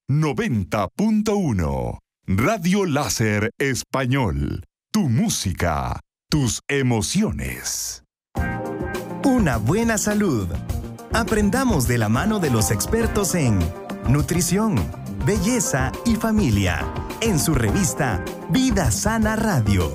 90.1. Radio Láser Español. Tu música, tus emociones. Una buena salud. Aprendamos de la mano de los expertos en nutrición, belleza y familia, en su revista Vida Sana Radio.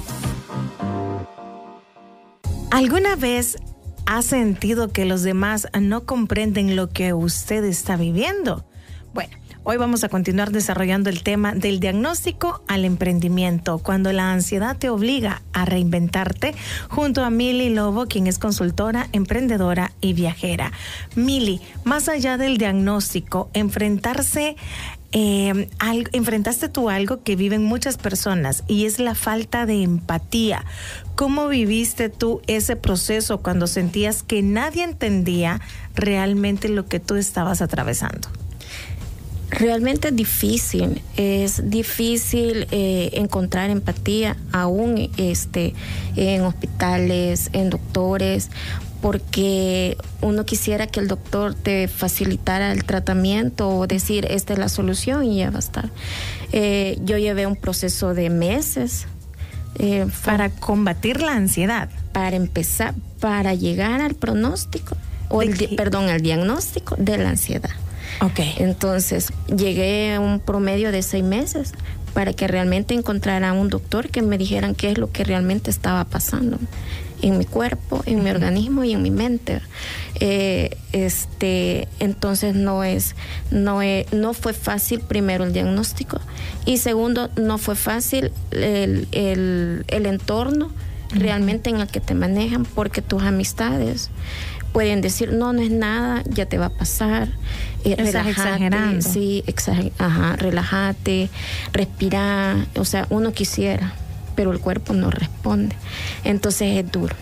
¿Alguna vez ha sentido que los demás no comprenden lo que usted está viviendo? Bueno, hoy vamos a continuar desarrollando el tema del diagnóstico al emprendimiento, cuando la ansiedad te obliga a reinventarte, junto a Mili Lobo, quien es consultora, emprendedora y viajera. Mili, más allá del diagnóstico, enfrentaste tú algo que viven muchas personas, y es la falta de empatía. ¿Cómo viviste tú ese proceso cuando sentías que nadie entendía realmente lo que tú estabas atravesando? Realmente es difícil encontrar empatía aún en hospitales, en doctores, porque uno quisiera que el doctor te facilitara el tratamiento o decir esta es la solución y ya va a estar. Yo llevé un proceso de meses para combatir la ansiedad. Para empezar, para llegar al pronóstico, al diagnóstico de la ansiedad. Okay. Entonces, llegué a un promedio de 6 meses para que realmente encontrara un doctor que me dijeran qué es lo que realmente estaba pasando en mi cuerpo, en mi organismo y en mi mente. Entonces no fue fácil, primero, el diagnóstico, y segundo, no fue fácil el entorno realmente en el que te manejan, porque tus amistades pueden decir, no es nada, ya te va a pasar. Estás exagerando. Sí, relájate, respira. O sea, uno quisiera, pero el cuerpo no responde. Entonces es duro.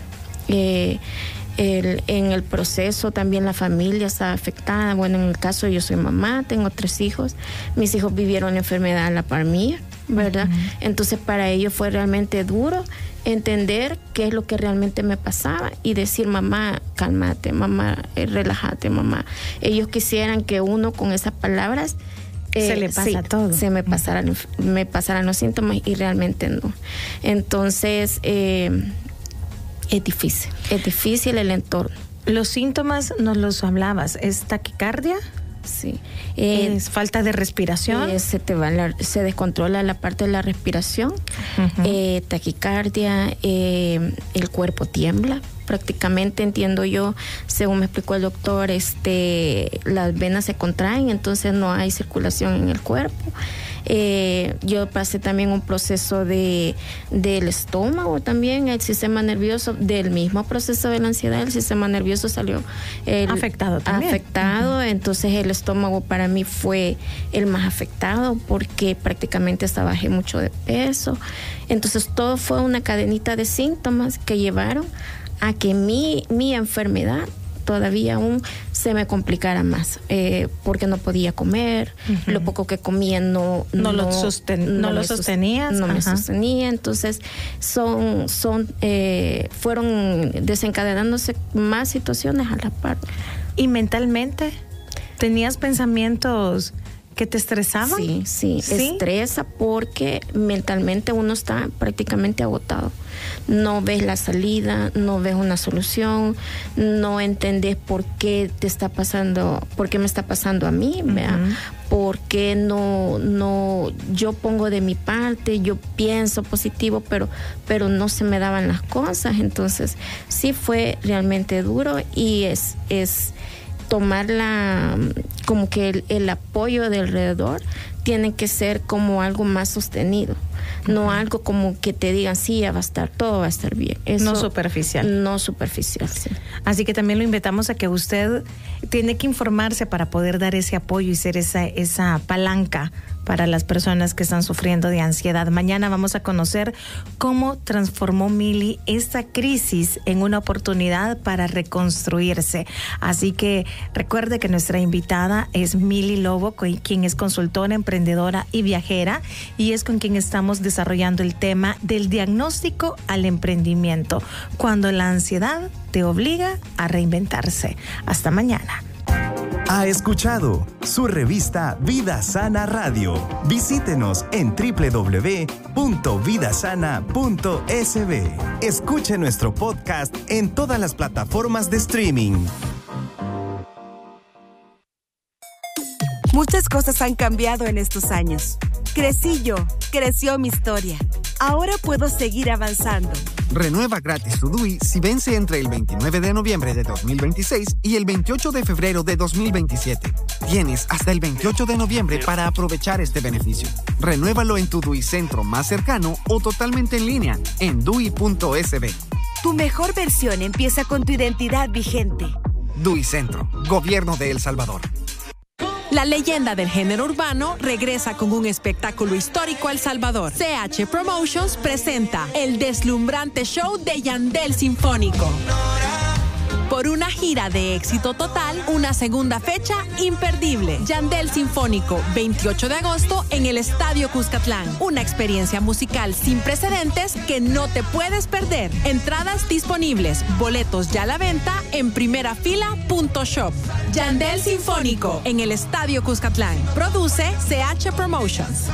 En el proceso también la familia está afectada. Bueno, en el caso yo soy mamá, tengo 3 hijos. Mis hijos vivieron la enfermedad a la par mía, ¿verdad? Uh-huh. Entonces para ellos fue realmente duro entender qué es lo que realmente me pasaba y decir, mamá, cálmate, mamá, relájate, mamá. Ellos quisieran que uno con esas palabras se le pasa todo. Se me pasaran los síntomas, y realmente no. Entonces es difícil el entorno. Los síntomas nos los hablabas, ¿es taquicardia? Sí. ¿Es falta de respiración? Se descontrola la parte de la respiración. Uh-huh. Taquicardia, el cuerpo tiembla. Prácticamente, entiendo yo, según me explicó el doctor, las venas se contraen, entonces no hay circulación en el cuerpo. Yo pasé también un proceso del estómago, también el sistema nervioso, del mismo proceso de la ansiedad, el sistema nervioso salió afectado también. Uh-huh. Entonces el estómago para mí fue el más afectado, porque prácticamente hasta bajé mucho de peso. Entonces todo fue una cadenita de síntomas que llevaron a que mi enfermedad todavía aún se me complicara más, porque no podía comer. Uh-huh. Lo poco que comía no lo sostenía. No me sostenía. Entonces fueron desencadenándose más situaciones a la par. ¿Y mentalmente tenías pensamientos que te estresaban? Sí, estresa, porque mentalmente uno está prácticamente agotado. No ves la salida, no ves una solución, no entendés por qué te está pasando, por qué me está pasando a mí, ¿verdad? Uh-huh. Porque no, yo pongo de mi parte, yo pienso positivo, pero no se me daban las cosas. Entonces sí fue realmente duro, y es tomar como que el apoyo de alrededor tiene que ser como algo más sostenido, no algo como que te digan, sí, ya va a estar, todo va a estar bien. Eso, no superficial, sí. Así que también lo invitamos a que usted tiene que informarse para poder dar ese apoyo y ser esa palanca para las personas que están sufriendo de ansiedad. Mañana vamos a conocer cómo transformó Mili esta crisis en una oportunidad para reconstruirse. Así que recuerde que nuestra invitada es Mili Lobo, quien es consultora, emprendedora y viajera, y es con quien estamos desarrollando el tema del diagnóstico al emprendimiento, cuando la ansiedad te obliga a reinventarse. Hasta mañana. ha escuchado su revista Vida Sana Radio. Visítenos en www.vidasana.sb. Escuche nuestro podcast en todas las plataformas de streaming. Muchas cosas han cambiado en estos años. Crecí yo, creció mi historia. Ahora puedo seguir avanzando. Renueva gratis tu DUI si vence entre el 29 de noviembre de 2026 y el 28 de febrero de 2027. Tienes hasta el 28 de noviembre para aprovechar este beneficio. Renuévalo en tu DUI centro más cercano o totalmente en línea en dui.sb. Tu mejor versión empieza con tu identidad vigente. DUI Centro, Gobierno de El Salvador. La leyenda del género urbano regresa con un espectáculo histórico a El Salvador. CH Promotions presenta el deslumbrante show de Yandel Sinfónico. Por una gira de éxito total, una segunda fecha imperdible. Yandel Sinfónico, 28 de agosto en el Estadio Cuscatlán. Una experiencia musical sin precedentes que no te puedes perder. Entradas disponibles, boletos ya a la venta en primerafila.shop. Yandel Sinfónico en el Estadio Cuscatlán. Produce CH Promotions.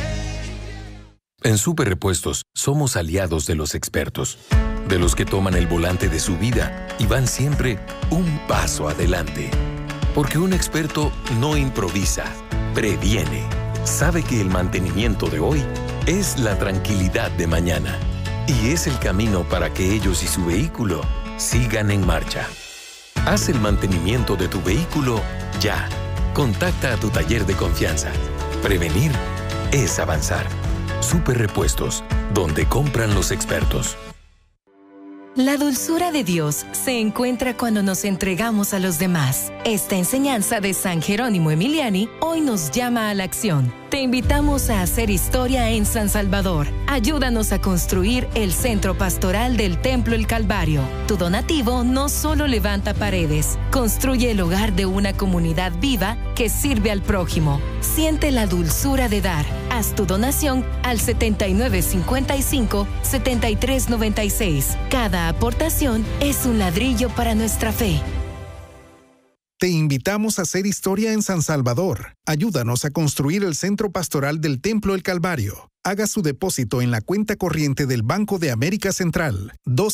En Super Repuestos somos aliados de los expertos, de los que toman el volante de su vida y van siempre un paso adelante. Porque un experto no improvisa, previene. Sabe que el mantenimiento de hoy es la tranquilidad de mañana y es el camino para que ellos y su vehículo sigan en marcha. Haz el mantenimiento de tu vehículo ya. Contacta a tu taller de confianza. Prevenir es avanzar. Super Repuestos, donde compran los expertos. La dulzura de Dios se encuentra cuando nos entregamos a los demás. Esta enseñanza de San Jerónimo Emiliani hoy nos llama a la acción. Te invitamos a hacer historia en San Salvador. Ayúdanos a construir el Centro Pastoral del Templo El Calvario. Tu donativo no solo levanta paredes, construye el hogar de una comunidad viva que sirve al prójimo. Siente la dulzura de dar. Haz tu donación al 7955-7396. Cada aportación es un ladrillo para nuestra fe. Te invitamos a hacer historia en San Salvador. Ayúdanos a construir el Centro Pastoral del Templo El Calvario. Haga su depósito en la cuenta corriente del Banco de América Central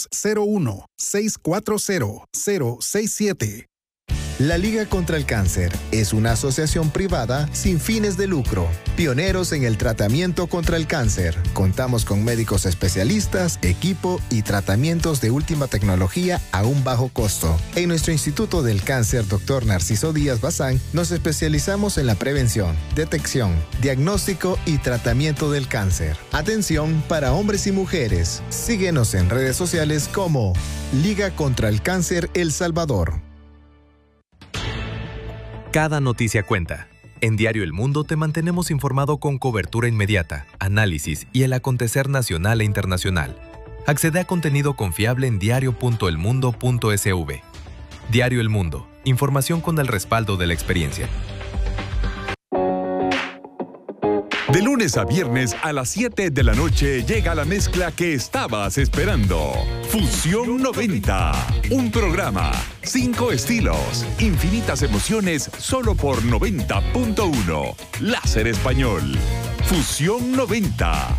201-640-067. La Liga contra el Cáncer es una asociación privada sin fines de lucro, pioneros en el tratamiento contra el cáncer. Contamos con médicos especialistas, equipo y tratamientos de última tecnología a un bajo costo. En nuestro Instituto del Cáncer, Dr. Narciso Díaz Bazán, nos especializamos en la prevención, detección, diagnóstico y tratamiento del cáncer. Atención para hombres y mujeres. Síguenos en redes sociales como Liga contra el Cáncer El Salvador. Cada noticia cuenta. En Diario El Mundo te mantenemos informado con cobertura inmediata, análisis y el acontecer nacional e internacional. Accede a contenido confiable en diario.elmundo.sv. Diario El Mundo. Información con el respaldo de la experiencia. De lunes a viernes a las 7 de la noche llega la mezcla que estabas esperando. Fusión 90. Un programa, 5 estilos, infinitas emociones solo por 90.1. Láser Español. Fusión 90.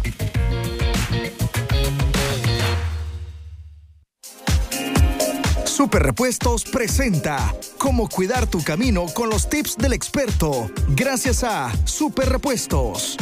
Super Repuestos presenta Cómo cuidar tu camino con los tips del experto. Gracias a Super Repuestos.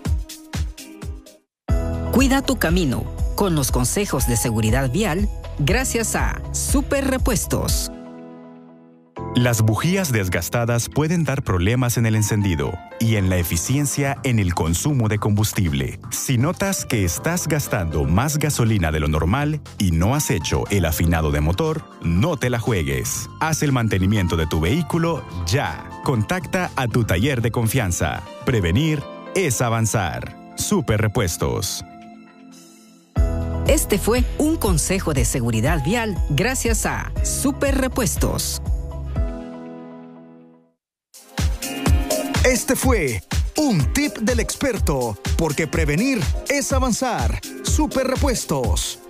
Cuida tu camino con los consejos de seguridad vial gracias a Super Repuestos. Las bujías desgastadas pueden dar problemas en el encendido y en la eficiencia en el consumo de combustible. Si notas que estás gastando más gasolina de lo normal y no has hecho el afinado de motor, no te la juegues. Haz el mantenimiento de tu vehículo ya. Contacta a tu taller de confianza. Prevenir es avanzar. Super Repuestos. Este fue un consejo de seguridad vial gracias a Super Repuestos. Este fue un tip del experto, porque prevenir es avanzar. Super Repuestos.